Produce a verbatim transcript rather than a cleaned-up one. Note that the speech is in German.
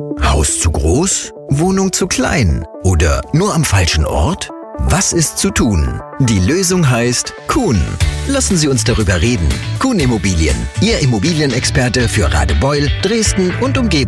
Haus zu groß? Wohnung zu klein? Oder nur am falschen Ort? Was ist zu tun? Die Lösung heißt Kuhn. Lassen Sie uns darüber reden. Kuhn Immobilien, Ihr Immobilienexperte für Radebeul, Dresden und Umgebung.